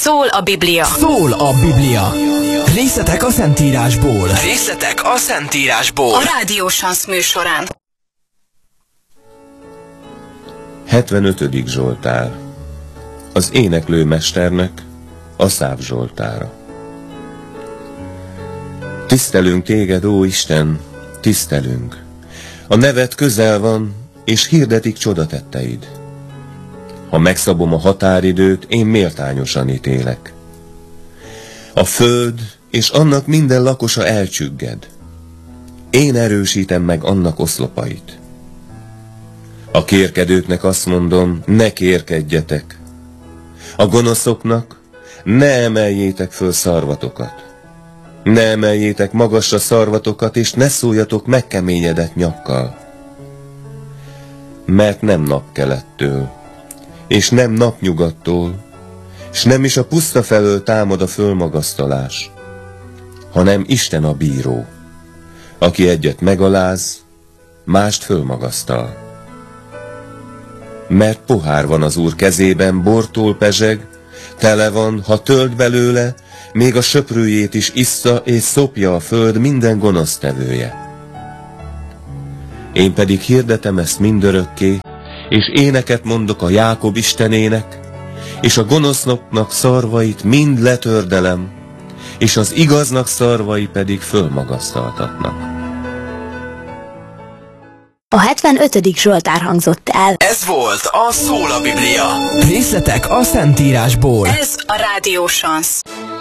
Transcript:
Szól a Biblia. Szól a Biblia. Részletek a Szentírásból. Részletek a Szentírásból. A Rádió Sansz műsorán. 75. Zsoltár. Az éneklő mesternek, Aszáf zsoltára. Tisztelünk téged, ó Isten, tisztelünk. A neved közel van, és hirdetik csodatetteid. Ha megszabom a határidőt, én méltányosan ítélek. A föld és annak minden lakosa elcsügged. Én erősítem meg annak oszlopait. A kérkedőknek azt mondom, ne kérkedjetek. A gonoszoknak ne emeljétek föl szarvatokat. Ne emeljétek magasra szarvatokat, és ne szóljatok megkeményedett nyakkal. Mert nem napkelettől, és nem napnyugattól, s nem is a puszta felől támad a fölmagasztalás, hanem Isten a bíró, aki egyet megaláz, mást fölmagasztal. Mert pohár van az Úr kezében, bortól pezseg, tele van, ha tölt belőle, még a söprőjét is issza, és szopja a föld minden gonosztevője. Én pedig hirdetem ezt mindörökké, és éneket mondok a Jákob Istenének, és a gonosznak szarvait mind letördelem, és az igaznak szarvai pedig fölmagasztaltatnak. A 75. Zsoltár hangzott el. Ez volt a Szól a Biblia. Részletek a Szentírásból. Ez a Rádió Sansz.